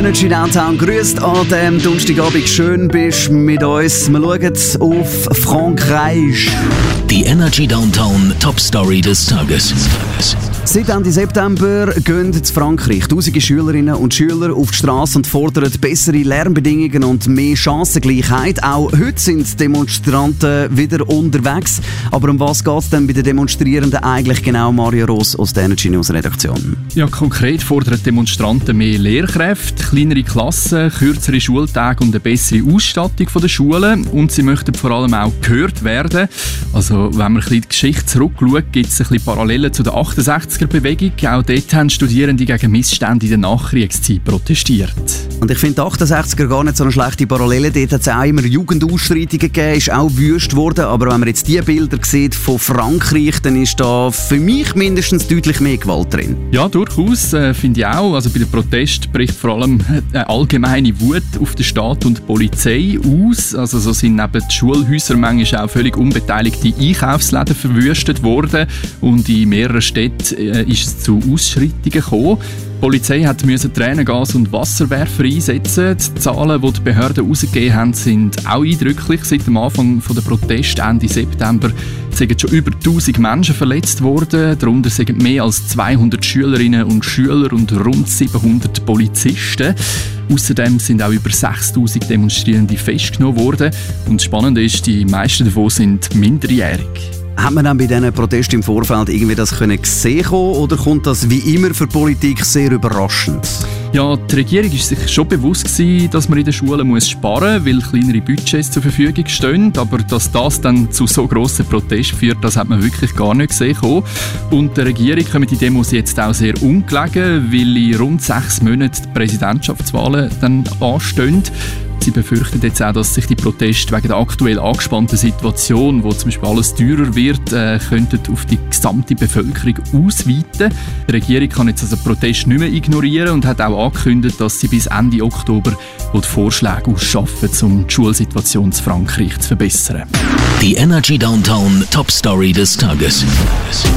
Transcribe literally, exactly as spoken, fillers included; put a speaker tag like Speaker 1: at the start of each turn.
Speaker 1: Energy Downtown grüßt an diesem Donnerstagabend. Schön bist du mit uns. Wir schauen auf Frankreich.
Speaker 2: Die Energy Downtown Top Story des Tages.
Speaker 1: Seit Ende September gehen in Frankreich tausende Schülerinnen und Schüler auf die Straße und fordern bessere Lernbedingungen und mehr Chancengleichheit. Auch heute sind Demonstranten wieder unterwegs. Aber um was geht es denn bei den Demonstrierenden eigentlich genau? Mario Ross aus der Energy News Redaktion.
Speaker 3: Ja, konkret fordern Demonstranten mehr Lehrkräfte, kleinere Klassen, kürzere Schultage und eine bessere Ausstattung der Schulen. Und sie möchten vor allem auch gehört werden. Also, wenn man ein bisschen die Geschichte zurückschaut, gibt es ein bisschen Parallelen zu der achtundsechziger-Bewegung. Auch dort haben Studierende gegen Missstände in der Nachkriegszeit protestiert.
Speaker 1: Und ich finde die achtundsechziger gar nicht so eine schlechte Parallele. Dort hat es auch immer Jugendausschreitungen gegeben, ist auch wüst worden. Aber wenn man jetzt diese Bilder sieht von Frankreich, dann ist da für mich mindestens deutlich mehr Gewalt drin.
Speaker 3: Ja, durchaus, äh, finde ich auch. Also bei den Protesten bricht vor allem eine allgemeine Wut auf den Staat und die Polizei aus. Also so sind neben den Schulhäusern manchmal auch völlig unbeteiligte Einkaufsläden verwüstet worden. Und in mehreren Städten äh, ist es zu Ausschreitungen gekommen. Die Polizei hat müssen Tränengas und Wasserwerfer einsetzen. Die Zahlen, die die Behörden herausgegeben haben, sind auch eindrücklich. Seit dem Anfang der Proteste Ende September sind schon über tausend Menschen verletzt worden. Darunter sind mehr als zweihundert Schülerinnen und Schüler und rund siebenhundert Polizisten. Außerdem sind auch über sechstausend Demonstrierende festgenommen worden. Und das Spannende ist, die meisten davon sind minderjährig.
Speaker 1: Hat man dann bei diesen Protesten im Vorfeld irgendwie das können sehen oder kommt das wie immer für die Politik sehr überraschend?
Speaker 3: Ja, die Regierung war sich schon bewusst gewesen, dass man in den Schulen muss sparen muss, weil kleinere Budgets zur Verfügung stehen. Aber dass das dann zu so grossen Protesten führt, das hat man wirklich gar nicht gesehen. Und der Regierung kommen die Demos jetzt auch sehr ungelegen, weil in rund sechs Monaten die Präsidentschaftswahlen dann anstehen. Sie befürchten jetzt auch, dass sich die Proteste wegen der aktuell angespannten Situation, wo zum Beispiel alles teurer wird, äh, könnten auf die gesamte Bevölkerung ausweiten. Die Regierung kann jetzt also Proteste nicht mehr ignorieren und hat auch angekündigt, dass sie bis Ende Oktober die Vorschläge ausschaffen, um die Schulsituation in Frankreich zu verbessern.
Speaker 2: Die Energy Downtown Top Story des Tages.